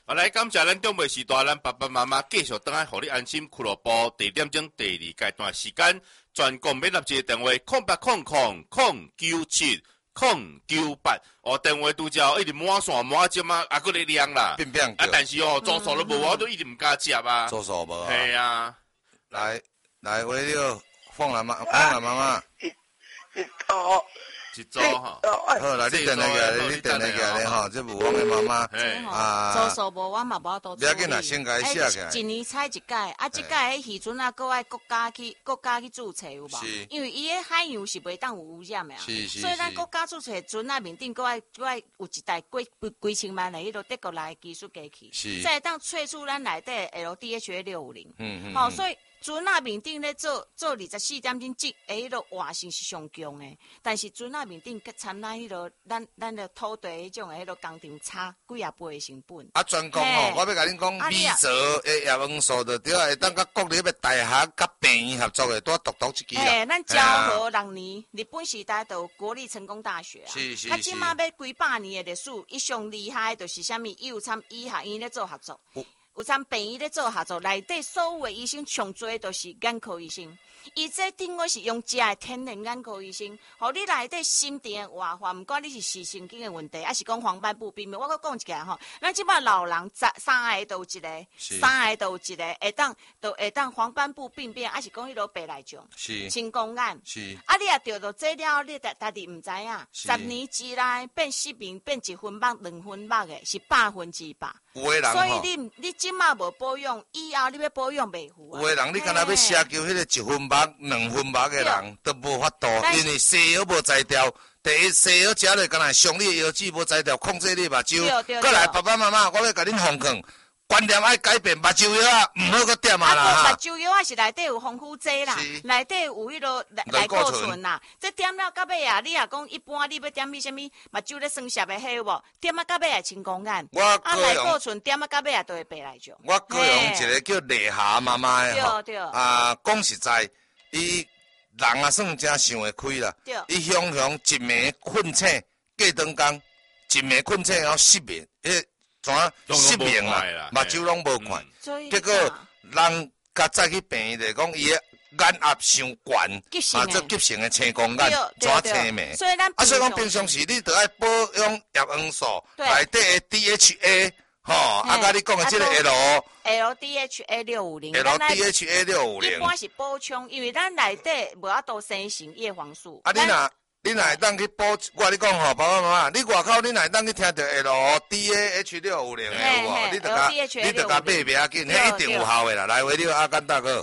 来感谢咱中卫时代，咱爸爸妈妈继续等来，互你安心俱乐部第点钟第二阶段时间，全国免纳这个电话0800097098哦，电话拄则一直满线满接啊，还佫咧亮啦。但是哦，住宿都无，我都一直唔敢接啊。 住宿无啊？ 系啊。 来，为了凤兰妈妈。 一组哈， 好啦，你等下个，你等下个咧吼，这无我的妈妈做数无我嘛无多处理。 不要紧啦，先甲伊写起来。 一年采一届，啊，即届迄渔船啊，搁爱国家去注册有无？因为伊迄海洋是袂当有污染的啊。所以咱国家注册船啊面顶搁爱有一台几千万的迄落德国来的技术机器，再当萃取咱内底 LDHA 650。好，所以。船啊面顶咧做24点钟即迄落活性是上强的，但是船啊面顶掺咱迄落咱的土地迄种的迄落工厂差几啊倍的成本。 啊，专讲吼，我要甲恁讲，米泽的叶黄素就对，会当甲国立的大学甲病院合作的，拄独一支啊。 咱昭和6年，日本时代就有国立成功大学啊。 是。 啊，即马要几百年的历史，伊上厉害就是啥物？伊有参医学院咧做合作。有参病院咧做合作，内底所有的医生上侪都是眼科医生。伊这等于是用食的天然眼科医生，互你内底心电的活化，毋管你是视神经的问题，还是讲黄斑部病变，我搁讲一下吼。咱即摆老人三个都有一个，会当黄斑部病变，还是讲迄落白内障，青光眼，啊，你也得到这了，你家己毋知影，10年之内变失明，变1分目、2分目的，是100%。 有的人所以你即马无保养，以后你要保养袂赴啊。 有的人你敢若要奢求迄个1分目、2分目的人都无法度，因为西药无摘掉。第一，西药食落敢若伤你的腰子无摘掉，控制你目睭。过来，爸爸妈妈，我要甲恁奉劝。观念爱改变，目睭药啊，毋好搁点啊啦目睭药啊是内底有防腐剂啦，内底有迄落内固醇啦。这点了到尾啊，你也讲一般你要点迄什么目睭咧酸涩的迄有无？点啊到尾也青光眼，内固醇点啊到尾也都会白内障。 我个用一个叫丽霞妈妈的吼，讲实在，伊人啊算真想会开啦。伊常常一暝困醒，过长工，一暝困醒后失眠，失明啦，目睭拢无看，结果人甲再去病院来讲，伊的眼压伤悬，这急性的青光眼，怎青眉？所以讲平常时你着爱保养叶黄素内底的 DHA， 吼，甲你讲的这个 LDHA 650，LDHA 650， 一般是补充，因为咱内底无法度生成叶黄素。 你若会当去补，我甲你讲吼，爸爸妈妈，你外口你若会当去听到 LDH 650的有无？你着甲买袂要紧，迄一定有效的啦。来，为了阿甘大哥，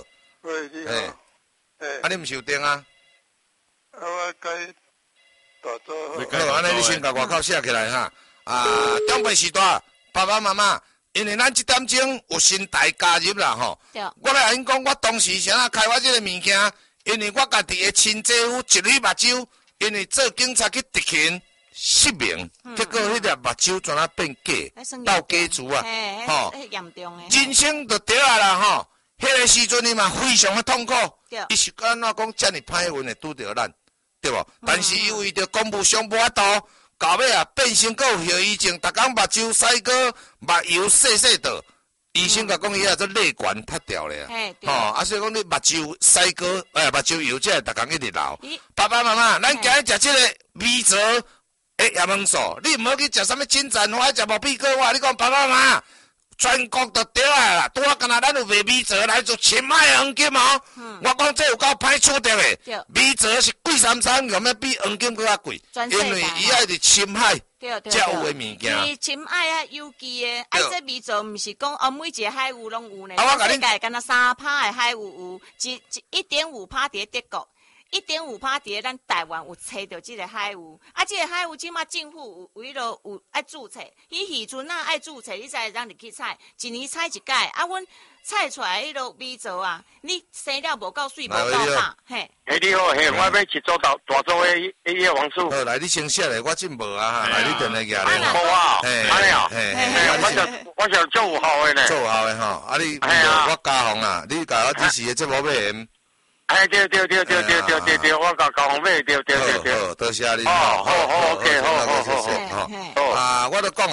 你毋是有电啊？ 我该打做好，安尼你先甲外口写起来哈。中辈时代，爸爸妈妈，因为咱这点钟有新台加入啦吼。我来甲恁讲，我当时啥开发这个物件，因为我家己的亲姐夫一蕊目睭。因为做警察去执勤失明，结果迄粒目睭怎啊变假，倒假珠啊， 吼，严重诶， 人生就对啊啦吼。迄个时阵伊嘛非常的痛苦，伊是安怎讲遮尔歹运会拄着咱，对无？但是因为着公务上无法度，到尾啊变成个有后遗症，逐工目睭洗过，目油细倒。医生甲讲伊啊做泪管脱掉咧，所以讲你目睭洗过，目睭油才会逐工一直流。爸爸妈妈，咱今日食这个米泽的叶黄素，你唔好去食什么金盏花，食无碧桂花。你讲爸爸妈妈，全国都对啊啦，拄啊干那咱有卖米泽来做深海黄金哦。我讲这有够歹处理的，米泽是贵33，有咩比黄金更加贵？因为伊爱伫深海。才有的物件， 是深海啊有机的，这米做毋是讲每一个海域拢有呢。世界敢若3%的海域有，1.5%伫德国，1.5%伫咱台湾有找到这个海域。这个海域即马政府有有爱注册，渔船啊爱注册，你才会让你去采，一年采一届。阮采出来迄落米做啊，你生了无够水，无够大，嘿。 你好，我要去做大做的叶黄素。 好，来你先写来，我真无啊，来你等下举咧。 无啊，安尼啊，我想做有效的呢。 做有效的吼，你我加红啦，你甲我支持的节目买盐。 对，我甲交红买，对。 好，多谢你。 好，OK，好。 我都讲啊。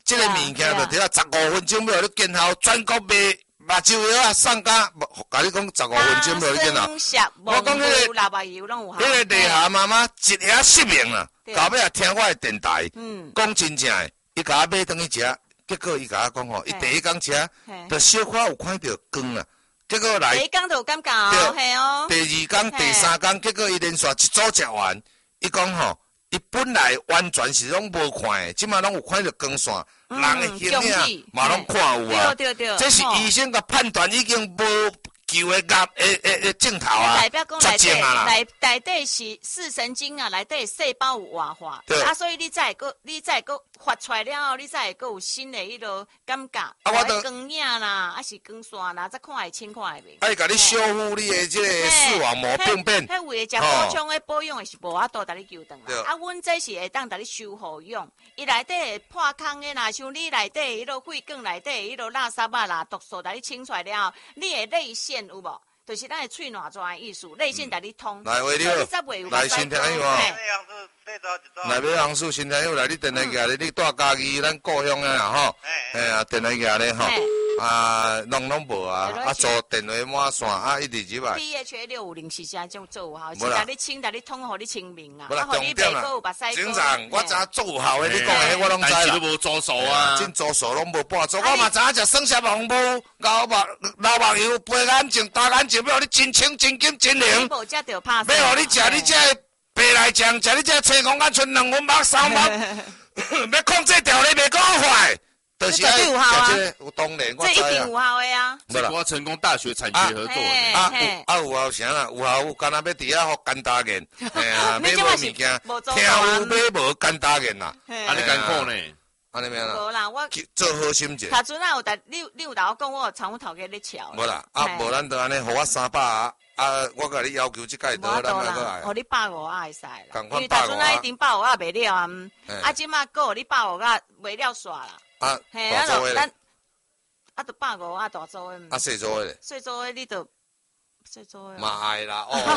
这个物件就得15分钟要你见效，全国卖目睭药啊，送甲，甲你讲15分钟要你见效。我讲迄个内涵妈妈一夜失明啦，到尾也听我的电台，讲真正的，伊甲我买转去食，结果伊甲我讲吼，伊第一工食，就小可有看到光啦，结果来第一工就有感觉哦，系哦。 第二工、第三工，结果伊连续一组食完，伊讲吼。伊本来完全是拢无看的，即马拢有看到光线，人的形影嘛拢看有啊。 对， 这是医生甲判断已经无救的镜头啊， 代表讲内底是视神经啊，内底细胞有活化，所以你再个发出来了后，你才会个有新的迄落感觉，光影啦，还是光线啦，再看会清看会明。 哎，甲你修复你的这个视网膜病变。 迄为食补充的保养的是无法度，甲你救回来。啊，阮这是会当甲你修复用，伊内底会破空的啦，像你内底迄落血管内底迄落垃圾啊啦、毒素，甲你清出来了后，你的泪腺有无？就是咱的喙软转的意思，泪腺甲你通。 来，为了来身体有啊。来买红素身体有来，你电来举咧，你带家己咱故乡的啦吼。啊，电来举咧吼。啊，拢无啊，做电话满线啊，一直入来。 DHA 650是啥种做有效？是甲你清，甲你通，互你清明啊。 重点啦。警长，我知做有效的，你讲的我拢知啦。 但是都无做数啊， 真做数拢无半做。我嘛知影食酸涩红布、老目油、白眼镜、大眼镜，要你真清、真金、真灵。 无食着拍。 要互你食你这白内障，食你这青光眼剩2分目、3分目，要控制掉你袂讲坏。就是爱食这个有当然，我知啊。 这一定有效的啊！ 这我成功大学产学合作的。有效啥啦？有效有，干那要伫遐互干大眼，买无物件，听有买无干大眼啦。 安尼艰苦呢？ 安尼咩啦？ 无啦，我做好心者。 头阵啊有你有甲我讲，我有参我头家咧瞧。 无啦，无咱就安尼，互我300我甲你要求即届倒，咱来过来。 互你150会使啦。 因为头阵啊一定150袂了啊，即马个你150袂了煞啦。 嘿，大组的咧， 就150大组的。 细组的咧， 细组的你就细组的。 嘛爱啦， 我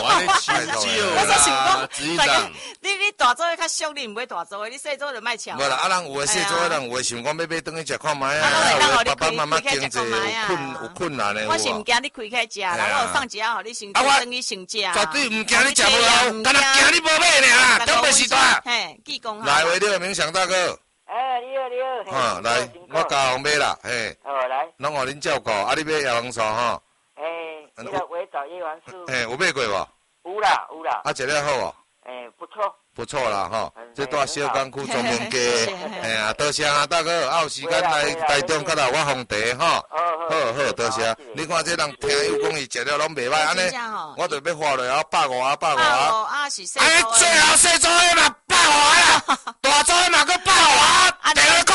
是讲，你大组的较俗，你唔买大组的，你细组就卖抢。 无啦，人有的细组的，人有的想讲要转去食看卖啊，爸爸妈妈经济有困难的。 我是唔惊你开开食，然后放一下，互你先转去先食。 绝对唔惊你食不好，干那惊你无买呢，东北时代。 嘿，技工。 来，为了冥想大哥。 你好。 哈，来，我教红买啦，嘿。 来。 拢互恁照顾，啊，你买叶黄素吼。 那个维藻叶黄素。 有买过无？ 有啦。 啊，食了好哦。 不错。 不错啦，吼，这带小港区专门家，多谢啊，大哥，有时间来台中，甲来我奉茶，吼，好，多谢。你看这人听友讲伊食了拢袂歹，安尼，我就要花落啊150。 安尼最后细组的嘛150啦，大组的嘛搁150，电话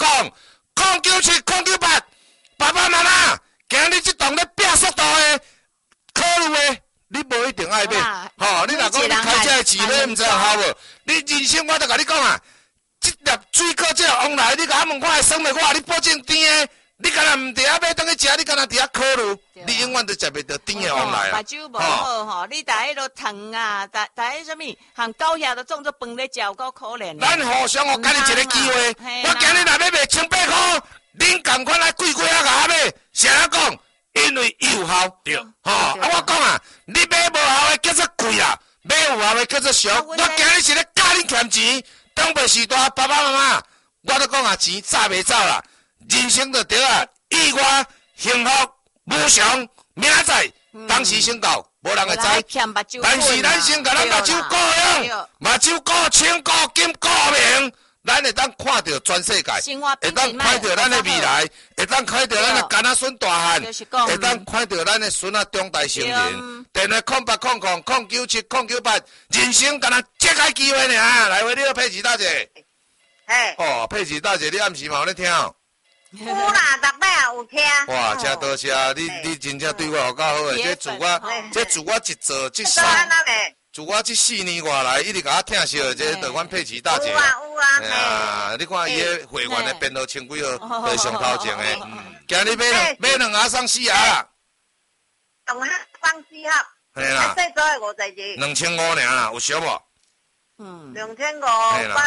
0970998，爸爸妈妈，今日这栋咧拼速度的，考虑的。你无一定爱买，吼！你若讲你开这个钱买，唔知有效无？你人生我都甲你讲啊，这粒水果这往来，你甲我问看会酸袂？我话你保证甜的，你敢若唔伫遐买当去食，你敢若伫遐考虑，你永远都食袂到甜的往来啊！ 目睭无好吼，你逐迄落糖啊，逐迄什么，含狗血都当作饭咧食，够可怜。 咱互相互给你一个机会，我今日若要卖1800块，恁共款来贵啊甲我买，啥人讲？因为有效，对，我讲啊，你买无效的叫做贵啊，买有效的叫做俗。我今日是咧教恁欠钱，东北时代爸爸妈妈，我都讲啊，钱早袂走啦，人生就对啊，意外、幸福、无常、明仔当时先到，无人会知。但是咱先甲咱目睭顾用，目睭顾清、顾金、顾明。咱会当看到全世界，会当看到咱的未来，会当看到咱的囡仔孙大汉，会当看到咱的孙仔长大成人。电话0800097998，人生敢若这个机会尔，来为你个佩奇大姐。佩奇大姐，你暗时嘛有咧听？ 有啦，逐摆也有听。 哇，真多谢，你真正对我好够好诶，这自我一做这自我这4年外来，一直甲我听惜，这就阮佩奇大姐。 有啊， 你看伊的会员的编号千几号，是上头前的。今日买2盒送4盒啦。 2盒送4盒。 嘿啦。 细组的52。 2500尔啦，有俗无？ 2500，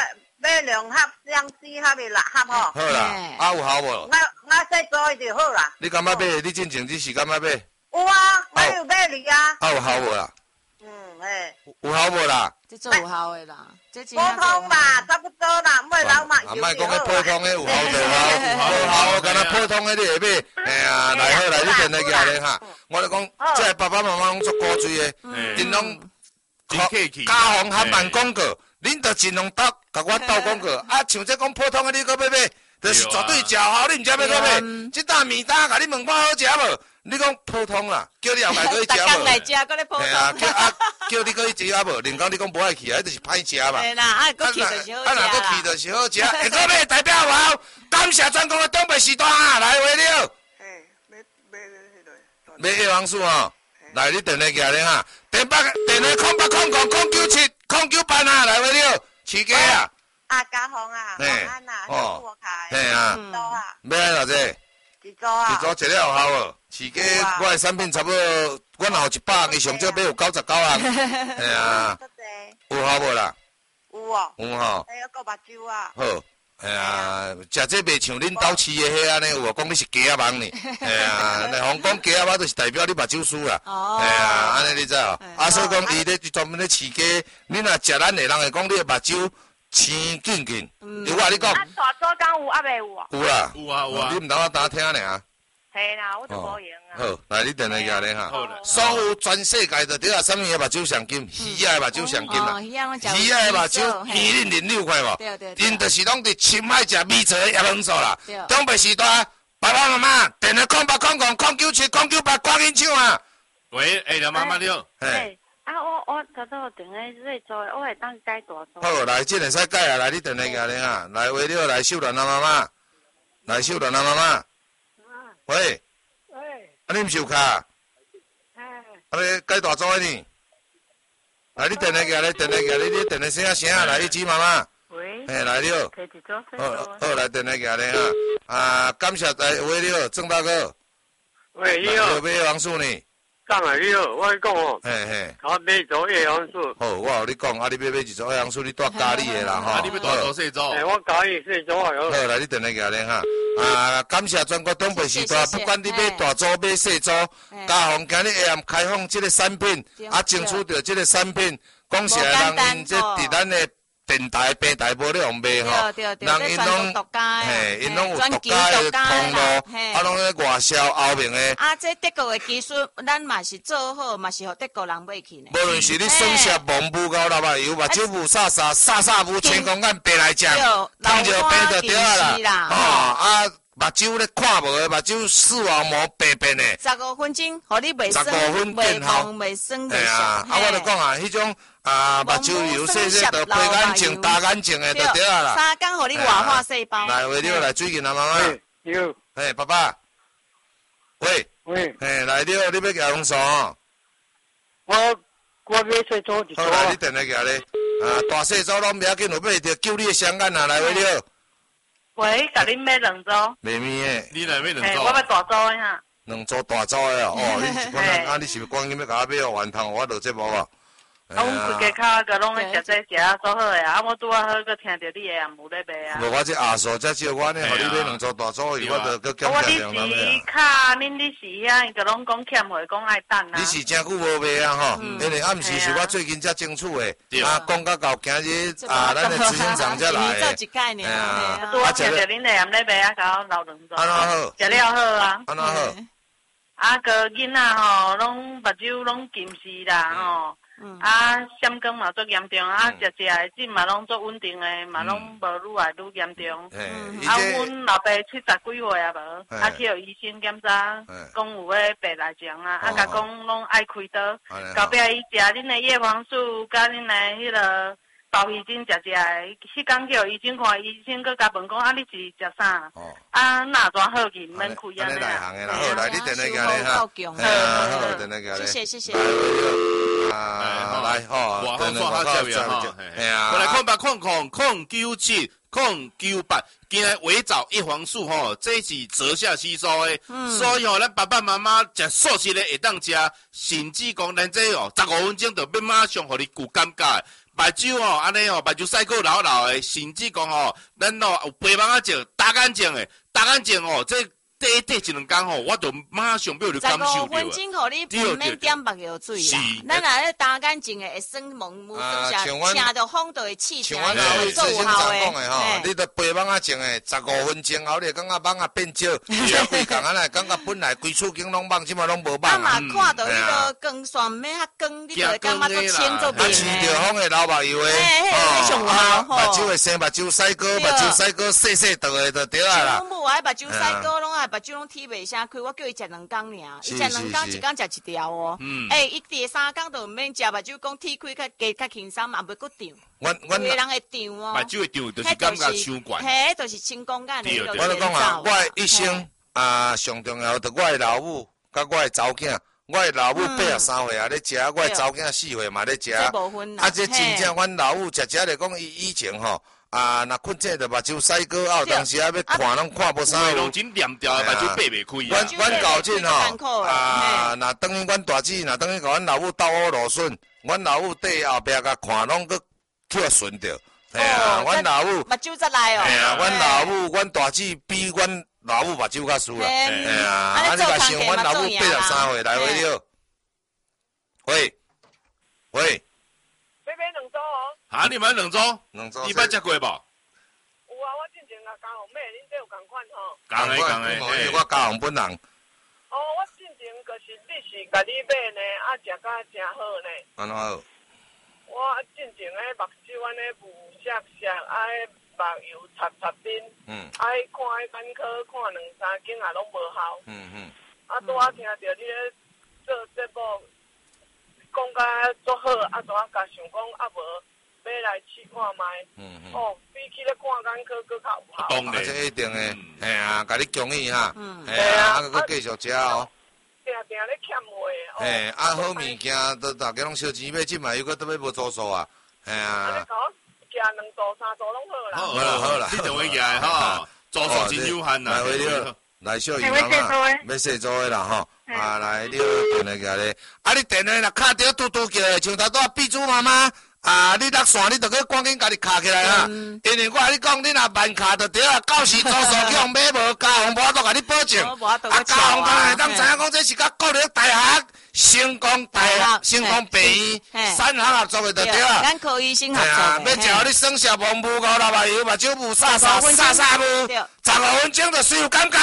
买2盒、2、4盒的6盒吼。 好啦，啊有效无？ 我说做伊就好啦。 你敢要买？你进前这是敢要买？ 有啊，我有买你啊。 啊有效无啦？有效无啦？ 这做有效的啦，这普通嘛，差不多啦，莫老嘛有。 莫讲个普通的有效就好，无效干那普通的你会买？哎呀，来好来，你电来家咧哈。我咧讲，这爸爸妈妈拢做古锥的，因拢家红还慢广告，恁着尽量斗，甲我斗广告。啊，像这讲普通的，你搁要买，就是绝对食好，你毋知要搁买。这担面担，甲你问看好食无？你讲普通啦，叫你后摆搁去食无？ 逐工来食，搁咧普通。 叫你搁去食啊无？另讲你讲无爱去啊，迄就是歹食嘛。 对啦，啊，搁去就是好食啦。 啊，若搁去就是好食，会搁买代表有，感谢全国的东北时段啊，来话了。买叶黄素哦，来你电话寄咧哈，电话080009970998啊，来话了，饲鸡啊。 啊，家红啊，红安啊，我开。 嘿啊，买偌济？一组一了有效无？饲鸡我的产品差不多，阮后100项，上少买有99项。嘿啊，有效无啦？ 有哦。 有吼。 还有个目睭啊。 好。哎呀，食这袂像恁兜饲的迄安尼有无？讲你是鸡仔网呢？哎呀，来红讲鸡仔网就是代表你目睭输啦。哦。哎呀，安尼你知哦？啊，所以讲伊咧专门咧饲鸡，你若食咱的人会讲你的目睭青紧紧。有啊，你讲。 啊，大组讲有啊袂有啊？ 有啦。 有啊有啊。 你毋当我打听尔。 嘿啦，我就无用啊。 好，来你电话家咧哈。 好啦。 所有全世界就对啊，什么的目睭上金，鱼仔的目睭上金啦。鱼仔的目睭鱼鳞鳞溜快无？因就是拢伫深海食米做的叶黄素啦。东北时段，爸爸妈妈电话0800097998，赶紧抢啊！ 喂，梁妈妈你好。 嘿。啊，我头头定个在做，我会当改大做。 好，来，这个使改啊！来，你电话家咧哈，来话了，来秀兰啊妈妈，来秀兰啊妈妈。喂。啊，你毋是有卡？啊，你改大组的呢？来，你电话过来，你电话声，来，一支妈妈。 喂。 嘿，来了。好，来电话过来哈。啊，感谢大话了，郑大哥。 喂，你好。 买黄素呢？ 上来你好，我讲哦。 嘿嘿。 我买一组叶黄素。 好，我有你讲，啊，你要买一组叶黄素，你带咖喱的啦哈。 啊，你要大组细组？ 我咖喱细组啊。 好，来，你电话过来哈。啊，感谢全国东北时段，不管你买大组买细组，嘉宏今日下暗开放这个产品，啊，争取到这个产品，讲实来人因这伫咱的电台、平台无咧用卖吼，人因拢嘿，因拢有独家的通路，啊，拢咧外销后面的。 啊，这德国的技术，咱嘛是做好，嘛是互德国人买去呢。 无论是你双色蒙布高老白油，目睭雾煞煞雾千公眼白来食，汤就白就对啦。哦，啊，目睭咧看无的，目睭视网膜白变的。 15分钟，互你袂酸、 袂痛、袂酸、袂涩。啊，我就讲啊，迄种。啊，目睭油细细的，白眼睛、大眼睛的，就对啦。 3工互你活化细胞。 来，话了，来，最近啊，妈妈。 有。 嘿，爸爸。喂。 喂。 嘿，来了，你要交红素？ 我买细组一组。 好，来，你电话过来。啊，大细组拢不要紧，有买着救你的香眼啊，来，话了。 喂，甲恁买2组。 卖面的。 你来买2组？ 我要大组的哈。 2组大组的哦，你是讲啊？你是讲你要甲我买完汤，我录节目啊？ 啊，阮规家口个拢咧食这食啊，做好诶啊！我拄啊好个听着你诶啊，无咧卖啊。 无，我这阿叔才少我呢，互你买2组大组，伊我着搁减价两万买啊。卡，恁你是遐，伊个拢讲欠货，讲爱等啊。 你是真久无卖啊吼，因为暗时是我最近才争取诶，啊，讲到到今日啊，咱诶执行长才来。 做一届呢。 拄啊听着恁诶啊咧卖啊，甲我留2组。 安怎好？ 食了好啊。 安怎好？ 啊个囡仔吼，拢目睭拢近视啦吼。啊，闪光嘛足严重，啊，食的症嘛拢足稳定的，嘛拢无愈来愈严重。啊，阮老爸70几岁啊无，啊去互医生检查，讲有迄白内障啊，啊甲讲拢爱开刀。后壁伊食恁的叶黄素，甲恁的迄个包鱼精食的，迄工去互医生看，医生佫甲问讲，啊你是食啥？啊哪怎好去免开啊？ 安尼来行的啦，好来你电话过来哈，好电话过来， 谢谢。 啊，来吼， 我好做好教育哈，哎呀，我来0800099798，今日伪造叶黄素吼，这是折下吸收的，所以吼，咱爸爸妈妈食素食的会当食，甚至讲咱这哦15分钟就要马上互你有感觉。 目睭哦，安尼哦，目睭晒过老老的，甚至讲哦，咱哦有白茫仔症、大眼睛的，大眼睛哦，这第一两工吼，我就马上就感受到。 15分钟互你不免点目药水啦。咱若咧大眼睛的，会酸蒙目，听着风就会刺起来，会做有效的。 你着白茫仔症的，15分钟后你感觉茫仔变少，少规工安尼，感觉本来规厝间拢茫，即马拢无茫。 啊嘛，看到迄个光线免较光，你就会感觉足清足明的。 饲着风的老目油的， 迄上有效。 目睭会生目睭屎膏，目睭屎膏细细道的就对啊啦。 阮母爱目睭屎膏拢爱。目睭拢剃袂啥开，我叫伊食2工尔，伊食2工一工食1条哦。伊第3工就毋免食目睭，讲剃开较轻松嘛，袂搁长。有个人会长哦。 目睭会长，就是感觉伤怪。 嘿，就是轻光感的。 我咧讲啊，我的一生上重要，就我的老母，甲我的查某囝。我的老母83岁啊，咧食；我的查某囝4岁嘛咧食。这真正，阮老母食来讲，伊以前吼。若困醒着目睭屎膏，有当时要看拢看无啥。 拢真黏掉，目睭闭袂开啊。 阮搞进吼，若等于阮大姊，若等于甲阮老母斗好路顺，阮老母缀后壁甲看拢佫跳顺着。阮老母目睭才来哦。 阮老母，阮大姊比阮老母目睭较输啦。你甲想，阮老母83岁来回了。喂。 要买2组哦。 啊！你买2组？你捌食过无？有啊，我之前甲嘉宏买，恁这有共款吼。 共的， 我嘉宏本人。 哦，我之前就是你是甲你买呢，食甲真好呢。 安怎好？ 我之前目睭安尼雾涩，目油擦面，看眼科看2-3间也拢无效。拄仔听着你咧做节目，讲甲足好，拄仔甲想讲无。要来试看卖，比起咧看眼科佫较有效。 当然，这一定的，甲你建议哈，佫继续食哦。 定咧欠货。 好物件都大家拢烧钱买，即卖又佫倒要无做数啊， 安尼甲我寄2组3组拢好啦。好啦， 你就会寄吼，做数真有限啦。 来小姨妈妈，要细做的啦吼，来你电话过来，你电话若卡着嘟嘟叫，像头拄闭珠妈妈。你落线，你着去赶紧家己卡起来啊！因为我甲你讲，你若慢卡就对啊，到时做数去互买无，嘉宏无法度甲你保证。嘉宏当然当知影讲，这是甲国立大学、成功大学、成功病院3行合作的就对啊。 咱科医生合作要叫你算小蒙雾5粒油，目睭雾沙雾，15分钟就随有感觉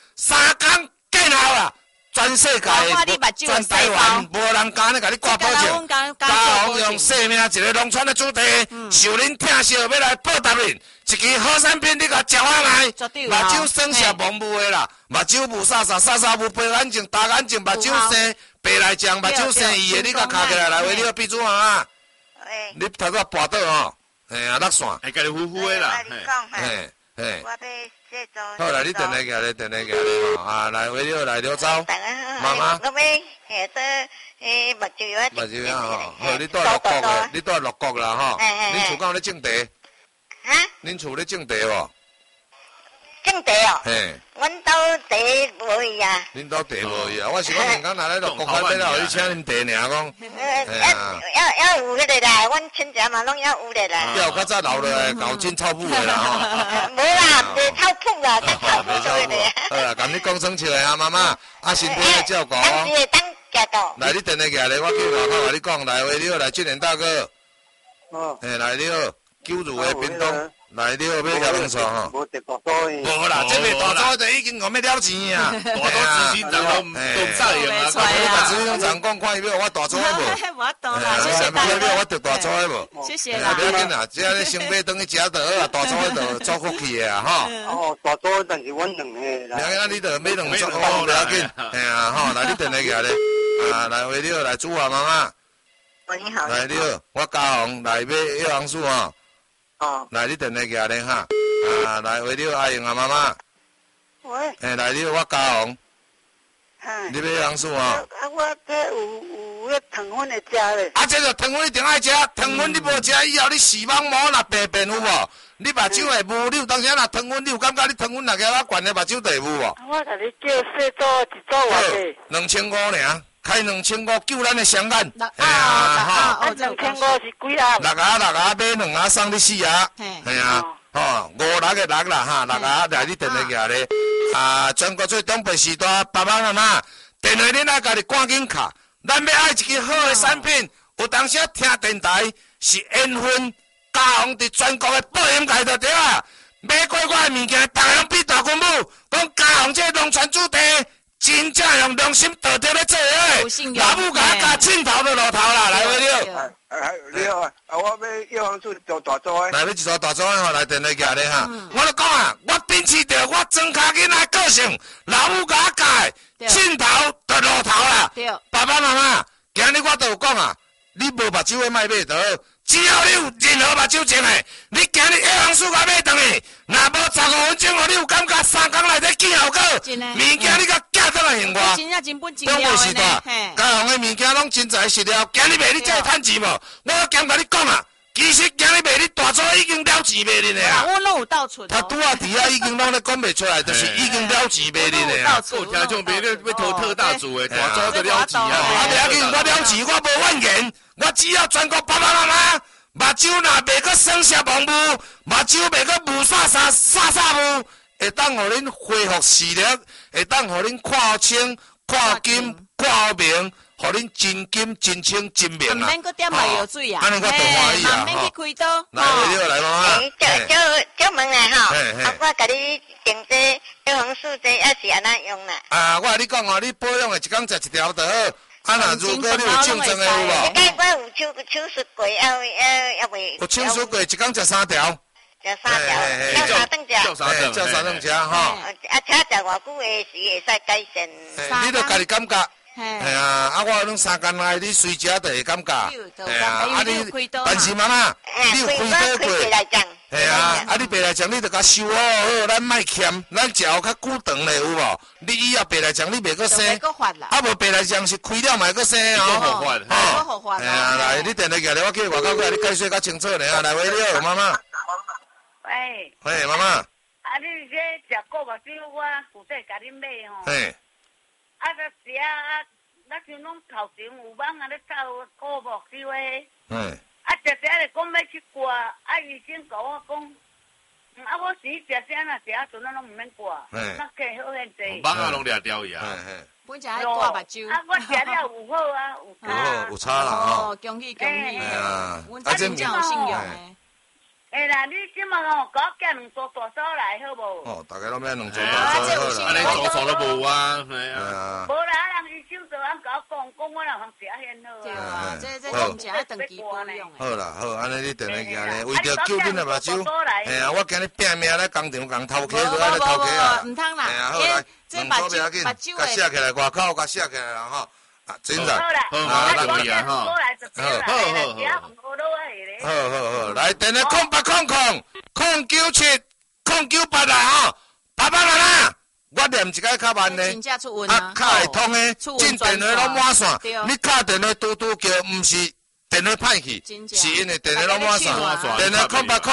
，3工见效啦。全世界、全台湾，无人敢咧甲你挂保证。嘉宏用生命一个农村的主题，受恁疼惜要来报答恁。一支好产品，你甲食下来，目睭生小蒙雾的啦，目睭雾沙雾白眼睛、大眼睛，目睭生白内障、目睭生异的，你甲卡起来来，为你个闭珠啊！你头拄跋倒吼，落线。 会家己呼呼的啦。 我要细做。 好来，你电话过来，吼，来为了来了走。妈妈。 我要目睭药。 目睭药吼，好，你住6国的，你住6国啦吼。恁厝敢有咧种茶？恁厝咧种茶无？ 种茶哦。阮兜茶无伊啊。 恁兜茶无伊啊？我是讲，人讲若咧6国开买了，互你请恁茶尔讲。 要有迄个啦，阮亲戚嘛拢要有咧啦。 要较早留落来搞真臭妇的啦吼。 无啦，袂臭妇啦，较臭妇做的。 好啦，甲你讲生笑的啊，妈妈，身体要照顾哦。 当时当食到。 来，你电话过来，我叫外口甲你讲，来话你好，来俊年大哥。来你好，9如的屏东。来，你要买条龙船吼？ 无得大多的。 无啦，这个大多就已经我要了钱啊！ 大多资金都唔使用啊！ 大资金常讲看有我大多无？ 我懂啦，谢谢大哥。 我得大多无？ 谢谢啦。 不要紧啦，只要你先买等去食就好啊，大多就做福气的啊吼。 哦，大多但是阮两个啦。 不要紧，你就买2组不要紧。吼，来你电话过来，来为你好，来煮啊妈妈。 你好。 来你好，我嘉宏来买叶黄素吼。来，你电话过来哈，来为了阿英啊妈妈。 喂。 来你好，我嘉宏。你买杨树啊？ 我这有迄糖粉会食咧。 这个糖粉一定爱食，糖粉你无食以后，你视网膜若白变有无？你目睭会雾，你有当时若糖粉，你有感觉你糖粉若个我悬的目睭会雾无？ 我甲你叫细组一组偌济？ 2005尔。 开2500救咱的双眼。 2005是几啊 ？6买2盒送你4盒。嘿啊，吼5、6个6啦哈，6盒来你电话寄咧。全国最东北时代，爸爸妈妈，电话恁爱家己赶紧卡。咱要爱一支好的产品，有当时听电台是缘分，嘉宏伫全国的保险界就对啊。买过我的物件，大家拢比大君母，讲嘉宏这农村主题，真正用良心道德咧做诶。老母甲加镜头就落头啦，来喂了。 你好啊，我要药房处做大组诶。 来，要一组大组诶吼，来电话寄咧哈。我就讲啊，我秉持着我庄脚囡仔个性，老母甲教诶，镜头就落头啦。爸爸妈妈，今日我都有讲啊，你无目睭诶卖买倒。只要你有任何目睭症诶，你今日药房处甲买倒去，若无15分钟，互你有感觉3工内底见效果，物件你甲寄倒来还我。东北时代，嘉宏诶物件拢真材实料，今日卖你才会趁钱无？我兼甲你讲啊，其实今日卖你大组已经了钱卖恁诶啊。 我拢有倒存。 他拄啊伫啊已经拢咧讲袂出来，就是已经了钱卖恁诶啊。 有听种卖咧要投特大组诶，大组就了钱啊。 袂要紧，我了钱，我无怨言。我只要全国爸爸妈妈，目睭若袂阁生涩盲目，目睭袂阁雾煞雾，会当互恁恢复视力，会当互恁看清、看金、看明，互恁真金、真清、真明啊！ 唔免阁点卖药水啊！ 安尼我多欢喜啊！ 唔免去开刀。 来，你好，来妈妈。 叫问诶吼，我甲你订这药房素这也是安怎用啦？ 我甲你讲哦，你保养诶一工食一条就好。若如果你有症状诶有无？ 我有手术过，也未。 有手术过，一工食3条。 食3条，叫 3顿食吼。 请食偌久诶时会使改善？ 你著家己感觉。系啊，我拢3工内你随食就会感觉。你，但是妈妈，你有开刀过？系啊，你白内障你著甲收好，咱莫欠，咱食较久长咧有无？你以后白内障你袂阁生，无白内障是开了嘛会阁生哦。系啊，来，你电话寄来，我去外口甲你解说较清楚咧啊，来，喂，你好，妈妈。 喂。 喂，妈妈。 你这食过目睭，我负责甲你买吼。 嘿。 时咱像拢头前有网咧走过目睭诶。食就讲要去挂，医生甲我讲，我时食若食阵拢毋免挂，那计好现济。 网拢掠掉伊啊。 本只爱挂目睭。 我食了有好啊， 有差啦吼。 恭喜恭喜！阮真正有信用诶。 啦，你即马甲我寄2组大组来好无？ 大家拢买2组大组好啦。 安尼组都无啊，系啊。 无啦，人医生就甲我讲，我若通食很好。 对啊，这真正爱长期保养。 好啦，好，安尼你电话寄咧，为着救恁的目睭。系啊，我今日拼命咧工厂共头壳都爱咧头壳啊。 唔通啦， 系啊，好来 2组不要紧，甲写起来外口，甲写起来啦吼。真的。 好，来呀哈。 好，来电话08000997啦吼，爸爸妈妈，我念一个较慢咧，较会通诶，进电话拢满线，你敲电话嘟嘟叫，毋是电话歹去，是因为电话拢满线，电话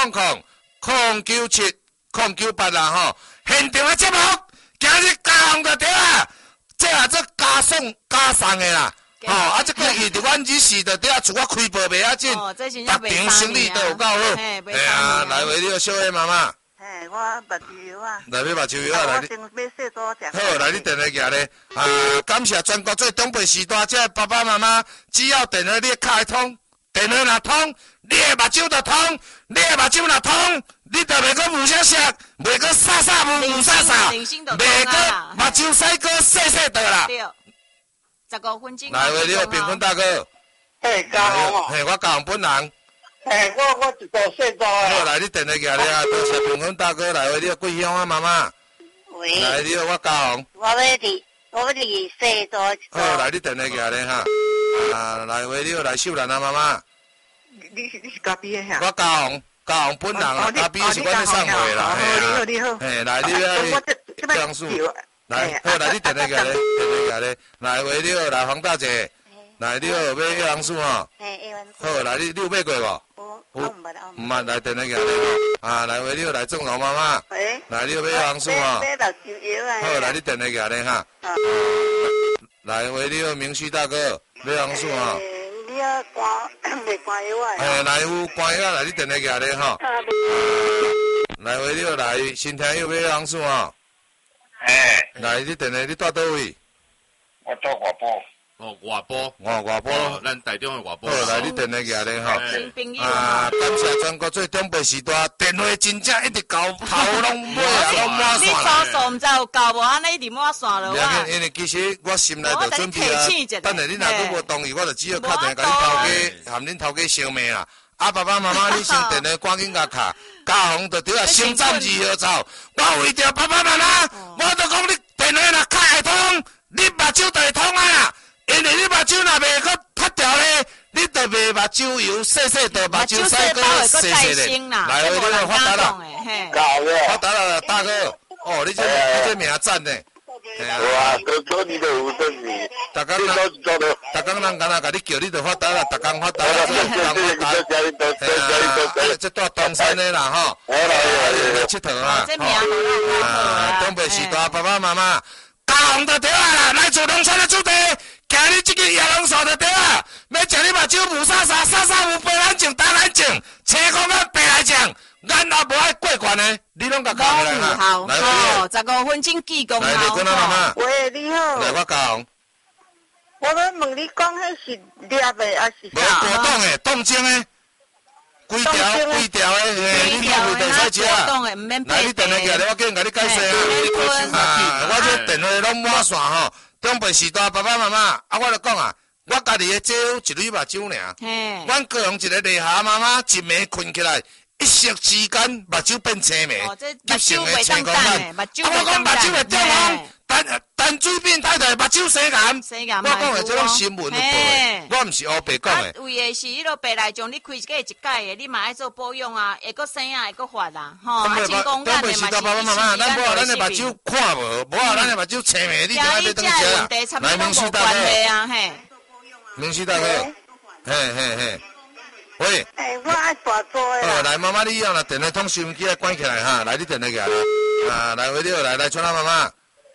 0800097998啦吼，现场诶节目，今日嘉宏就对啊。这加送的啦，这个伊伫阮日时就对啊，厝我开报袂要紧，别场生意都有够好。啊，来为你个小妹妈妈。 我目睭药啊。 来买目睭药啊，来你。好，来你电话寄咧。感谢全国最东北时代这爸爸妈妈，只要电话你敲会通，电话若通，你的目睭就通，你的目睭若通，你就袂阁雾啥啥，袂阁雾袂阁目睭使阁细倒啦。 对，15分钟。 来，喂，你好，平坤大哥。 嘿，嘉宏哦。 嘿，我嘉宏本人。 我一个细组诶。 好，来，你电话寄咧啊，多谢平坤大哥。来，喂，你好，贵乡啊，妈妈。 喂。 来，你好，我嘉宏。 我要离细组。 好，来，你电话寄咧哈。来，喂，你好，来秀兰啊，妈妈。 你是嘉宾诶我嘉宏本人啊，嘉宾是阮咧送货啦。 你好。 嘿，来，你要杨树。来，好，来，你电话寄咧，来，喂，你好，来，黄大姐。来，你好，买叶杨树吼。好，来，你有买过无？ 我唔捌，来电话寄咧吼。来，喂，你好，来郑老妈妈。来，你好，买叶杨树吼。好，来，你电话寄咧哈。 来，喂，你好，明旭大哥，买红薯哈。 你要关袂关药啊？ 来有关药来，你电话举咧哈。来，喂，你好，来，新听有买红薯哈。来，你电话你住倒位？ 我住外埔。 外埔， 外埔， 咱台中的外埔。 好，来你电话举咧哈。 新朋友感谢全国最中北时代电话真正一直到头拢满啊，拢满线。 你操作唔知有够无？安尼一直满线了哇！ 因为其实我心内就准备啊，等下你若如无同意，我就只好打电话甲恁头家，含恁头家相骂啦。爸爸妈妈，你先电话赶紧甲卡，家红就对啊，先暂2号走。我为着爸爸妈妈，我就讲你电话若开会通，你目睭就会通啊啦。因为你目睭若袂搁拍掉咧，你就卖目睭油，洗就目睭洗过洗咧。来，我这发达了，发达了，大哥。哦，你这名赞呢？ 哇，多你都有真是。 大家人敢若甲你叫，你就发达了，逐工发达了，这住东山的啦吼，来佚佗啊。东北时代爸爸妈妈，家红就对啊啦，来做农村的子弟。行你这个叶龙树就对啊，要食你目睭无沙有白眼镜、大眼镜，青光眼白来镜，眼也无爱过悬的，你拢甲讲来哈。 好，15分钟记功来，你讲妈妈。 喂，你好。 来，我讲。 我要问你讲，迄是抓的还是啥？无果冻的，冻精的，几条的，你看袂使食啊。来，你电话举来，我叫人甲你解释啊。我这电话拢满线吼。中北时代爸爸妈妈，我就讲啊，我家己的姐夫一蕊目睭尔，阮高雄一个内下妈妈一暝困起来，一夕之间目睭变青眉，急性的青光眼。我讲目睭会中风，但水变太大，目睭生癌。我讲的这种新闻就对，我毋是黑白讲的。 为的是迄落白内障，你开一个一届的，你嘛爱做保养啊，会搁生啊，会搁发啊，吼。真讲眼的嘛是爸爸妈妈，咱无啊，咱的目睭看无，无啊，咱的目睭青眉，你怎啊要当食啊？来，明旭大哥，明旭大哥，嘿。喂， 我爱大做的。 来，妈妈，你以后若电话通收音机来关起来哈，来，你电话举来。来，喂，你好，来，春兰妈妈。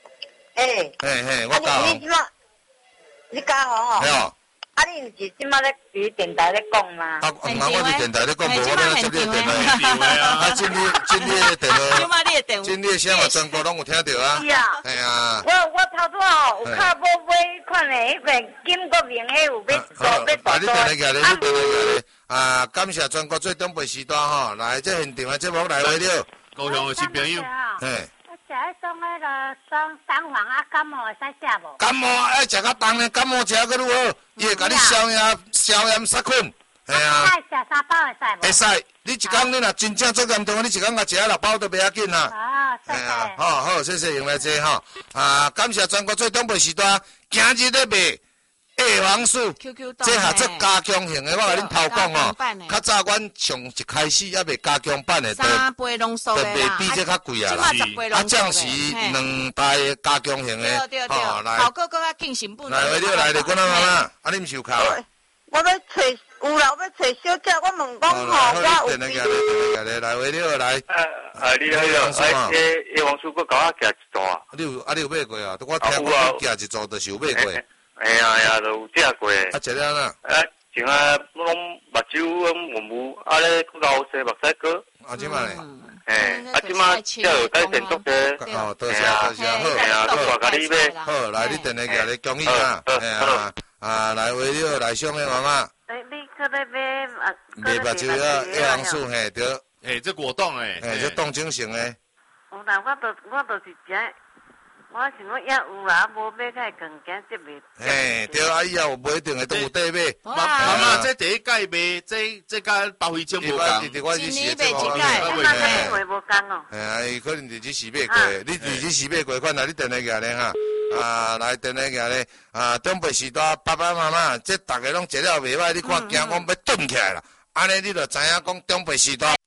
我教。 你教我哦。你毋是即摆咧伫电台咧讲吗？ 我伫电台咧讲，无我咧接你电话。今日的电话，今日声话全国拢有听到啊。 是啊。我头拄有较无买款的迄个金国明迄有要大你电话举咧，你电话举咧。感谢全国最东北时段吼，来这现场的节目来回了。 高雄的新朋友。 食迄种迄个双蛋黄啊，感冒会使食无？ 感冒爱食较重咧，感冒食较愈好，伊会甲你消炎杀菌。 爱食3包会使无？ 会使，你一工你若真正做严重，你一工甲食6包都袂要紧啦。 谢谢。 好，谢谢用来这吼。感谢全国最东北时段，今日咧卖叶黄素，这合作加强型的，我甲恁头讲哦。较早阮上一开始还袂加强版的， 3杯浓缩的啦， 比这较贵啊啦。暂时2袋的加强型的， 来。好个较更新不？ 来，你来，你讲妈妈，你毋是有考？ 我要找有啦，我要找小姐，我问讲吼，我有电话来，喂，你好，来。 你好，叶黄素，我甲我寄一组啊。 你有买过啊？我听讲寄一组就是有买过。 都有食过。 食了哪？ 前拢目睭拢糊，咧搁流洗目屎膏。 即摆咧。 即摆才有改善足者。 多谢，好。 我甲你买。 好，来，你电话举咧，恭喜啊！来，喂，你好，来上的妈妈。 你搁咧买目睭叶黄素嘿，对。 这果冻这冻精型的。 有啦，我就是食。我想讲也有啦，无买较更加这袂。 对，以后不一定会都有得买。 妈妈，这第一届卖，这甲包飞针无共。 今年卖一届，那话无共哦。 伊可能伫这时买过，你伫这时买过款，来你电话举咧哈。来电话举咧，东北时代爸爸妈妈，这大家拢食了袂歹，你看惊讲要顿起来啦。安尼你就知影讲东北时代